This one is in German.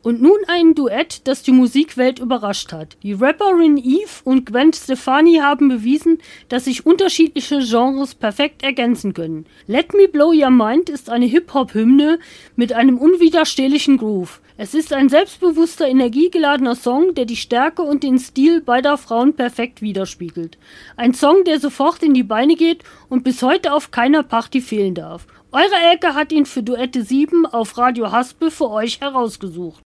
Und nun ein Duett, das die Musikwelt überrascht hat. Die Rapperin Eve und Gwen Stefani haben bewiesen, dass sich unterschiedliche Genres perfekt ergänzen können. Let Me Blow Your Mind ist eine Hip-Hop-Hymne mit einem unwiderstehlichen Groove. Es ist ein selbstbewusster, energiegeladener Song, der die Stärke und den Stil beider Frauen perfekt widerspiegelt. Ein Song, der sofort in die Beine geht und bis heute auf keiner Party fehlen darf. Eure Elke hat ihn für Duette 7 auf Radio Haspel für euch herausgesucht.